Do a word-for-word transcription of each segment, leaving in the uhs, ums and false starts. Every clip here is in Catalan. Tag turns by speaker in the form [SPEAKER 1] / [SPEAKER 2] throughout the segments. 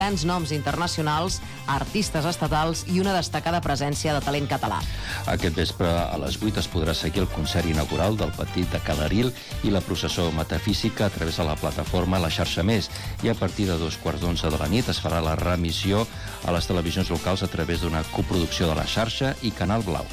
[SPEAKER 1] grans noms internacionals, artistes estatals i una destacada presència de talent català.
[SPEAKER 2] Aquest vespre a les vuit es podrà seguir el concert inaugural del Petit de Calaril i la processó metafísica a través de la plataforma La Xarxa Més, i a partir de dos quarts d'onze de la nit es farà la remissió a les televisions locals a través d'una coproducció de La Xarxa i Canal Blau.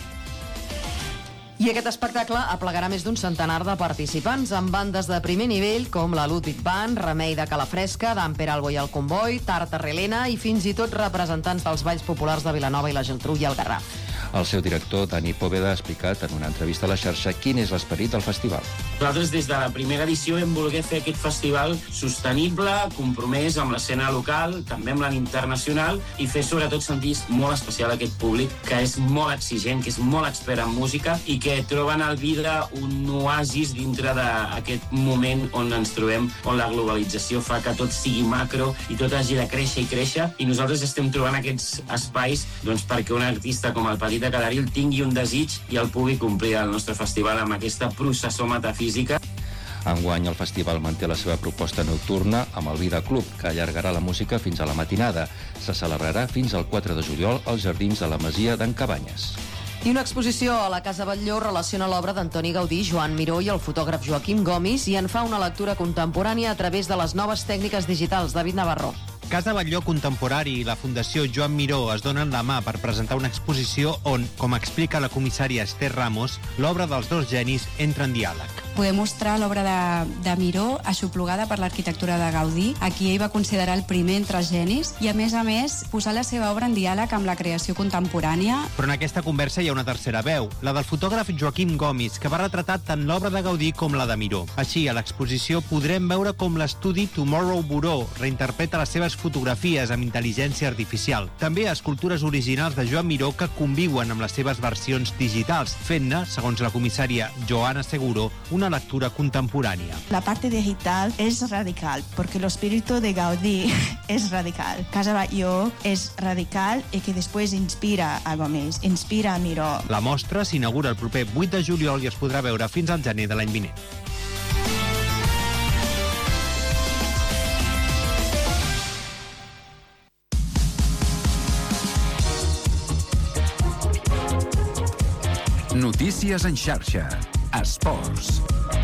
[SPEAKER 1] I aquest espectacle aplegarà més d'un centenar de participants amb bandes de primer nivell com la Ludwig Band, Remei de Calafresca, d'en Pere Albo i el Comboi, Tartar Helena i fins i tot representants dels balls populars de Vilanova i la Geltrú i el Garraf.
[SPEAKER 2] El seu director, Dani Poveda, ha explicat en una entrevista a La Xarxa quin és l'esperit del festival.
[SPEAKER 3] Nosaltres des de la primera edició hem volgut fer aquest festival sostenible, compromès amb l'escena local, també amb l'internacional, i fer sobretot sentir molt especial aquest públic que és molt exigent, que és molt expert en música i que troben al Vidre un oasis dintre d'aquest moment on ens trobem, on la globalització fa que tot sigui macro i tot hagi de créixer i créixer, i nosaltres estem trobant aquests espais doncs, perquè un artista com el Petit de Calaril tingui un desig i el pugui complir al nostre festival amb aquesta processó metafísica.
[SPEAKER 2] Enguany el festival manté la seva proposta nocturna amb el Vida Club, que allargarà la música fins a la matinada. Se celebrarà fins al quatre de juliol als jardins de la Masia d'en Cabanyes.
[SPEAKER 1] I una exposició a la Casa Batlló relaciona l'obra d'Antoni Gaudí, Joan Miró i el fotògraf Joaquim Gomis i en fa una lectura contemporània a través de les noves tècniques digitals. David Navarro.
[SPEAKER 4] Casa Batlló Contemporani i la Fundació Joan Miró es donen la mà per presentar una exposició on, com explica la comissària Esther Ramos, l'obra dels dos genis entra en diàleg.
[SPEAKER 5] Podem mostrar l'obra de, de Miró aixoplugada per l'arquitectura de Gaudí, a qui ell va considerar el primer entre genis, i a més a més posar la seva obra en diàleg amb la creació contemporània.
[SPEAKER 4] Però en aquesta conversa hi ha una tercera veu, la del fotògraf Joaquim Gomis, que va retratar tant l'obra de Gaudí com la de Miró. Així, a l'exposició podrem veure com l'estudi Tomorrow Bureau reinterpreta les seves fotografies amb intel·ligència artificial. També escultures originals de Joan Miró que conviuen amb les seves versions digitals, fent-ne, segons la comissària Joana Seguro, una lectura contemporània.
[SPEAKER 6] La parte digital es radical, porque el espíritu de Gaudí es radical. Casa Batlló es radical i que després inspira a Gomis, inspira a Miró.
[SPEAKER 4] La mostra s'inaugura el proper vuit de juliol i es podrà veure fins al gener de l'any vinent.
[SPEAKER 7] Notícies en xarxa. Esports.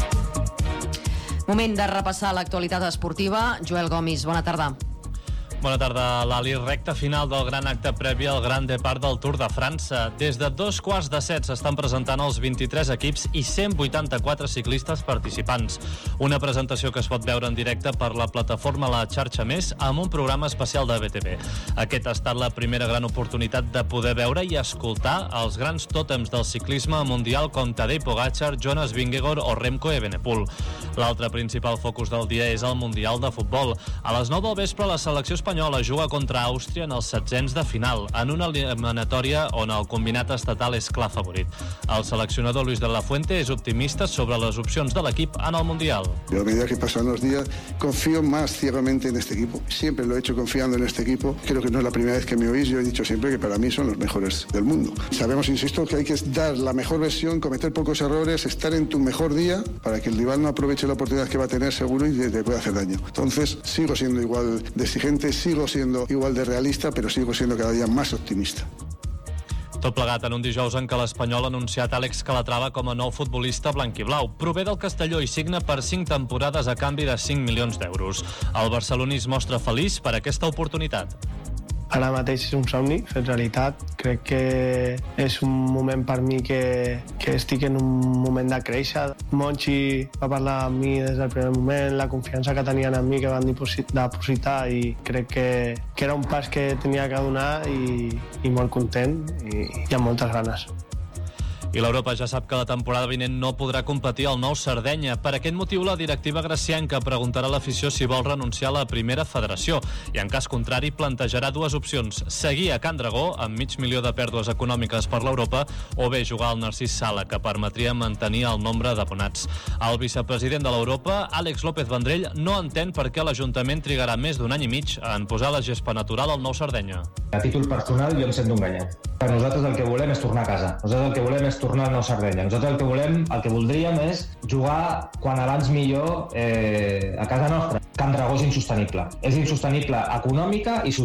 [SPEAKER 1] Moment de repassar l'actualitat esportiva. Joel Gomis, bona tarda.
[SPEAKER 8] Bona tarda, Lali. Recta final del gran acte previ al Gran Depart del Tour de França. Des de dos quarts de set s'estan presentant els vint-i-tres equips i cent vuitanta-quatre ciclistes participants. Una presentació que es pot veure en directe per la plataforma La Xarxa Més amb un programa especial de B T V. Aquest ha estat la primera gran oportunitat de poder veure i escoltar els grans tòtems del ciclisme mundial com Tadej Pogačar, Jonas Vingegaard o Remco Evenepoel. L'altre principal focus del dia és el Mundial de Futbol. A les nou del vespre la selecció espanyola juga contra Àustria en els setzents de final, en una eliminatòria on el combinat estatal és clar favorit. El seleccionador Luis de la Fuente és optimista sobre les opcions de l'equip en el Mundial.
[SPEAKER 9] Yo, a medida que pasan los días, confío más ciegamente en este equipo. Siempre lo he hecho confiando en este equipo. Creo que no es la primera vez que me oís. Yo he dicho siempre que para mí son los mejores del mundo. Sabemos, insisto, que hay que dar la mejor versión, cometer pocos errores, estar en tu mejor día para que el rival no aproveche la oportunidad que va a tener seguro y te pueda hacer daño. Entonces, sigo siendo igual de exigente, sigo siendo igual de realista, pero sigo siendo cada día más optimista.
[SPEAKER 8] Tot plegat en un dijous en què l'Espanyol ha anunciat Àlex Calatrava com a nou futbolista blanquiblau. Prové del Castelló i signa per cinc temporades a canvi de cinc milions d'euros. El barceloní es mostra feliç per aquesta oportunitat.
[SPEAKER 10] Ara mateix és un somni fet realitat. Crec que és un moment per mi que, que estic en un moment de créixer. Monchi va parlar amb mi des del primer moment, la confiança que tenien en mi que van dipositar, i crec que, que era un pas que tenia que donar i, i molt content i, i amb moltes ganes.
[SPEAKER 8] I l'Europa ja sap que la temporada vinent no podrà competir al nou Sardenya. Per aquest motiu, la directiva gracienca preguntarà a l'afició si vol renunciar a la primera federació i, en cas contrari, plantejarà dues opcions: seguir a Can Dragó, amb mig milió de pèrdues econòmiques per l'Europa, o bé jugar al Narcís Sala, que permetria mantenir el nombre d'abonats. El vicepresident de l'Europa, Àlex López Vendrell, no entén per què l'Ajuntament trigarà més d'un any i mig en posar la gespa natural al nou Sardenya.
[SPEAKER 11] A títol personal, jo em sento enganyat. Per nosaltres el que volem és tornar a casa. Nosaltres el que volem és tornar al Nou Sardenya. Nosaltres el que volem, el que voldríem és jugar quan abans millor eh, a casa nostra. Can Dragó és insostenible. És insostenible econòmica i